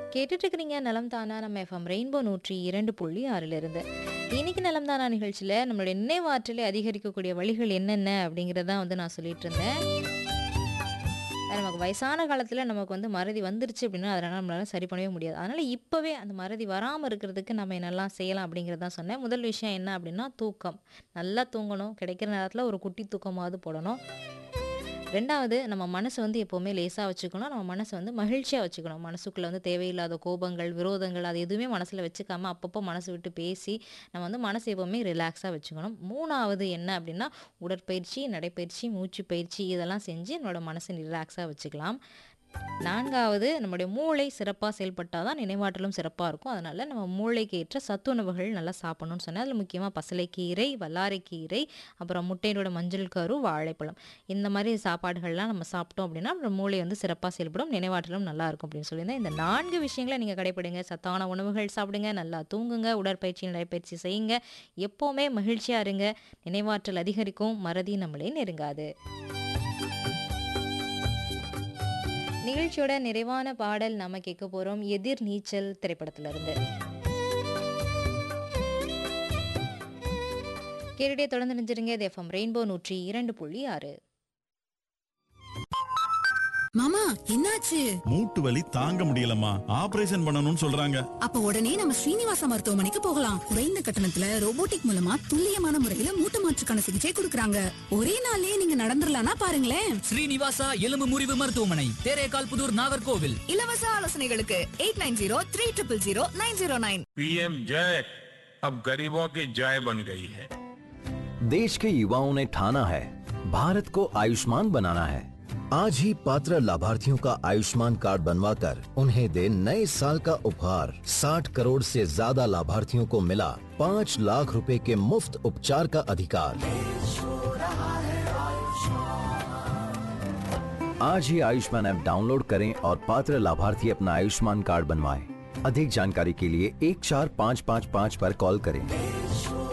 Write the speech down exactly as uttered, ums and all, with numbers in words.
கேட்டுட்டு இருக்கிறீங்க நலம் தானா நம்ம எஃப்எம் ரெயின்போ நூற்றி இரண்டு புள்ளி ஆறில் இருந்து. இன்னைக்கு நலம் தானா நிகழ்ச்சியில் நம்மளுடைய நினைவாற்றலை அதிகரிக்கக்கூடிய வழிகள் என்னென்ன அப்படிங்கிறத வந்து நான் சொல்லிட்டு இருந்தேன். நமக்கு வயசான காலத்தில் நமக்கு வந்து மறதி வந்துருச்சு அப்படின்னா அதனால் நம்மளால சரி பண்ணவே முடியாது. அதனால் இப்போவே அந்த மறதி வராமல் இருக்கிறதுக்கு நம்ம என்னெல்லாம் செய்யலாம் அப்படிங்கிறதான் சொன்னேன். முதல் விஷயம் என்ன அப்படின்னா தூக்கம். நல்லா தூங்கணும். கிடைக்கிற நேரத்தில் ஒரு குட்டி தூக்கமாவது போடணும். ரெண்டாவது நம்ம மனசை வந்து எப்போவுமே லேசாக வச்சுக்கணும். நம்ம மனசை வந்து மகிழ்ச்சியாக வச்சுக்கணும். மனசுக்குள்ளே வந்து தேவையில்லாத கோபங்கள், விரோதங்கள் அது எதுவுமே மனசில் வச்சுக்காம அப்பப்போ மனசு விட்டு பேசி நம்ம வந்து மனசை எப்போவுமே ரிலாக்ஸாக வச்சுக்கணும். மூணாவது என்ன அப்படின்னா உடற்பயிற்சி, நடைப்பயிற்சி, மூச்சு பயிற்சி இதெல்லாம் செஞ்சு என்னோட மனசை ரிலாக்ஸாக வச்சுக்கலாம். நான்காவது நம்முடைய மூளை சிறப்பாக செயல்பட்டால் தான் நினைவாற்றலும் சிறப்பாக இருக்கும். அதனால் நம்ம மூளைக்கு ஏற்ற சத்துணவுகள் நல்லா சாப்பிடணும்னு சொன்னேன். அதில் முக்கியமாக பசலைக்கீரை, வல்லாரைக்கீரை, அப்புறம் முட்டையோட மஞ்சள் கரு, வாழைப்பழம் இந்த மாதிரி சாப்பாடுகள்லாம் நம்ம சாப்பிட்டோம் அப்படின்னா நம்ம மூளை வந்து சிறப்பாக செயல்படும், நினைவாற்றலும் நல்லா இருக்கும் அப்படின்னு சொல்லியிருந்தேன். இந்த நான்கு விஷயங்களை நீங்கள் கடைப்பிடிங்க. சத்தான உணவுகள் சாப்பிடுங்க, நல்லா தூங்குங்க, உடற்பயிற்சி நடைப்பயிற்சி செய்யுங்க, எப்போவுமே மகிழ்ச்சியாக இருங்க. நினைவாற்றல் அதிகரிக்கும், மறதி நம்மளே நெருங்காது. நிகழ்ச்சியோட நிறைவான பாடல் நம்ம கேட்க போறோம் எதிர் நீச்சல் திரைப்படத்துல இருந்து. கேட்டுட்டே தொடர்ந்து நினைச்சிருங்க. இது எஃப்எம் ரெயின்போ நூற்றி இரண்டு புள்ளி ஆறு. மாமா என்னாச்சு? மூட்டு வலி தாங்க முடியலம்மா, ஆபரேஷன் பண்ணணும்னு சொல்றாங்க. அப்ப உடனே நம்ம ஸ்ரீனிவாசா மருத்துவமனைக்கு போகலாம். குறைந்த கட்டணத்துல ரோபோட்டிக் மூலமா துல்லியமான முறையில மூட்டு மாற்றுக்கான சிகிச்சை கொடுக்கறாங்க. ஒரே நாள்லயே நீங்க நடந்துடலாம்னா பாருங்களேன். ஸ்ரீனிவாசா எலும்பு முறிவு மருத்துவமனை, தேரேகால் புதூர், நாகர்கோவில். இலவச ஆலோசனைகளுக்கு eight nine zero three triple zero nine zero nine. PM जय अब गरीबों की जय बन गई है। देश के युवाओं ने ठाना है भारत को आयुष्मान बनाना है। आज ही पात्र लाभार्थियों का आयुष्मान कार्ड बनवाकर उन्हें दे नए साल का उपहार। साठ करोड़ से ज्यादा लाभार्थियों को मिला पाँच लाख रुपए के मुफ्त उपचार का अधिकार। आज ही आयुष्मान ऐप डाउनलोड करें और पात्र लाभार्थी अपना आयुष्मान कार्ड बनवाएं। अधिक जानकारी के लिए एक चार पाँच पाँच पाँच पर कॉल करें।